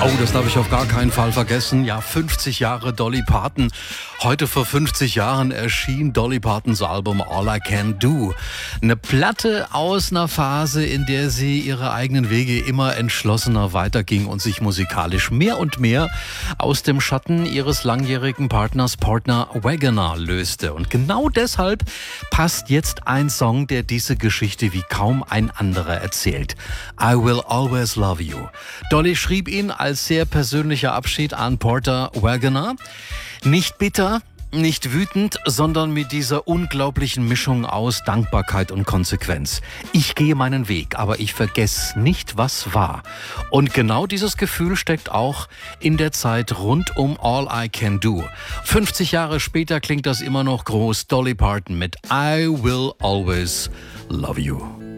Oh, das darf ich auf gar keinen Fall vergessen. Ja, 50 Jahre Dolly Parton. Heute vor 50 Jahren erschien Dolly Partons Album All I Can Do. Eine Platte aus einer Phase, in der sie ihre eigenen Wege immer entschlossener weiterging und sich musikalisch mehr und mehr aus dem Schatten ihres langjährigen Partners Porter Wagoner löste. Und genau deshalb passt jetzt ein Song, der diese Geschichte wie kaum ein anderer erzählt. I Will Always Love You. Dolly schrieb ihn als sehr persönlicher Abschied an Porter Wagoner. Nicht bitter, nicht wütend, sondern mit dieser unglaublichen Mischung aus Dankbarkeit und Konsequenz. Ich gehe meinen Weg, aber ich vergesse nicht, was war. Und genau dieses Gefühl steckt auch in der Zeit rund um All I Can Do. 50 Jahre später klingt das immer noch groß. Dolly Parton mit I Will Always Love You.